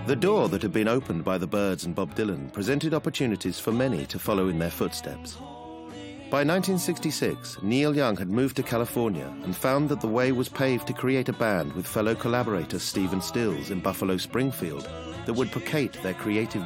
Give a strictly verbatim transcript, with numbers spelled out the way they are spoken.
The door that had been opened by the Byrds and Bob Dylan presented opportunities for many to follow in their footsteps. By nineteen sixty-six, Neil Young had moved to California and found that the way was paved to create a band with fellow collaborator Stephen Stills in Buffalo Springfield that would placate their creative